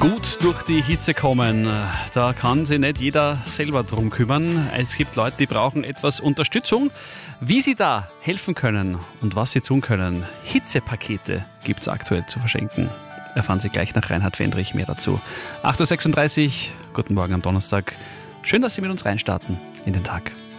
Gut durch die Hitze kommen, da kann sich nicht jeder selber drum kümmern. Es gibt Leute, die brauchen etwas Unterstützung. Wie sie da helfen können und was sie tun können, Hitzepakete gibt es aktuell zu verschenken. Erfahren Sie gleich nach Reinhard Fendrich mehr dazu. 8.36 Uhr, guten Morgen am Donnerstag. Schön, dass Sie mit uns reinstarten in den Tag.